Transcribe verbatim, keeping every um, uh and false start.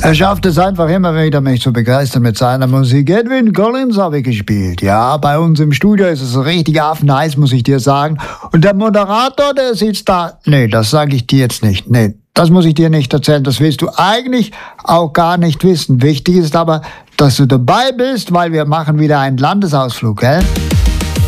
Er schafft es einfach immer wieder, mich zu begeistern mit seiner Musik. Edwyn Collins habe ich gespielt. Ja, bei uns im Studio ist es richtig affenheiß, muss ich dir sagen. Und der Moderator, der sitzt da. Nee, das sage ich dir jetzt nicht. Nee, das muss ich dir nicht erzählen. Das willst du eigentlich auch gar nicht wissen. Wichtig ist aber, dass du dabei bist, weil wir machen wieder einen Landesausflug, gell?